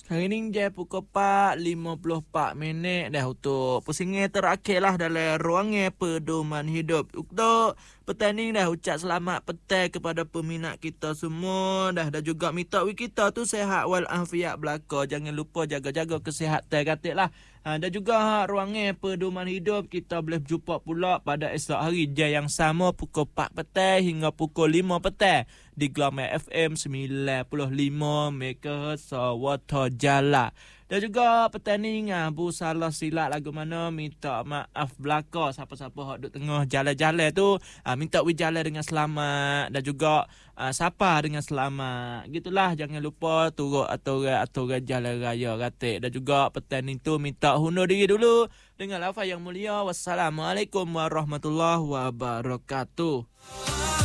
Hari ni je pukul 4.54 dah untuk pusingan terakhir lah dalam ruangan pedoman hidup. Untuk petanding dah ucap selamat petang kepada peminat kita semua. Dah juga minta kita tu sihat walafiat belaka. Jangan lupa jaga-jaga kesihatan katik lah. Dan juga ruangan pedoman hidup kita boleh berjumpa pula pada esok hari je yang sama pukul 4 petang hingga pukul 5 petang di Glamour FM 95 MHz Water Jala. Dan juga pertandingan Bu salah silap lagu mana minta maaf belaka siapa-siapa hak duk tengah jalan-jalan tu minta jalan dengan selamat dan juga sapa dengan selamat. Gitulah, jangan lupa turut aturan jalan raya katik. Dan juga pertanding tu minta hundur diri dulu dengan lafaz yang mulia. Wassalamualaikum warahmatullahi wabarakatuh.